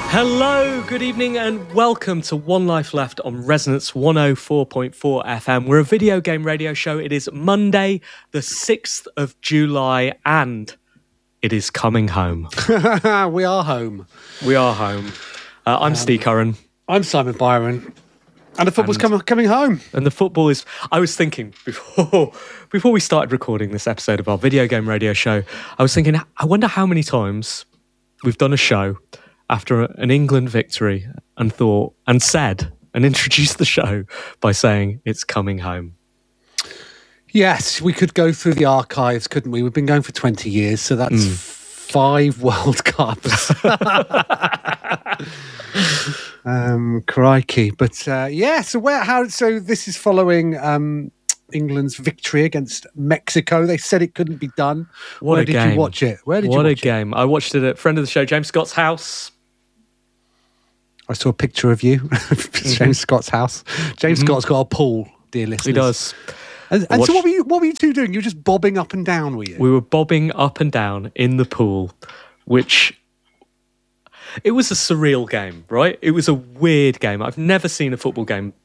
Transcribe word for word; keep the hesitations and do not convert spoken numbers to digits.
Hello, good evening, and welcome to One Life Left on Resonance one oh four point four F M. We're a video game radio show. It is Monday, the sixth of July, and it is coming home. We are home. We are home. Uh, I'm um, Steve Curran. I'm Simon Byron. And the football's and, coming coming home. And the football is... I was thinking, before before we started recording this episode of our video game radio show, I was thinking, I wonder how many times we've done a show after an England victory and thought and said and introduced the show by saying it's coming home. Yes, we could go through the archives, couldn't we? We've been going for twenty years, so that's mm. five World Cups. um, crikey. But uh, yeah, so where, how, so this is following um, England's victory against Mexico. They said it couldn't be done. What Where a did game. you watch it? Where did what you watch a game. it? I watched it at friend of the show, James Scott's house. I saw a picture of you, mm-hmm. James Scott's house. James mm-hmm. Scott's got a pool, dear listeners. He does. And, and watched... so what were you what were you two doing? You were just bobbing up and down, were you? We were bobbing up and down in the pool, which... It was a surreal game, right? It was a weird game. I've never seen a football game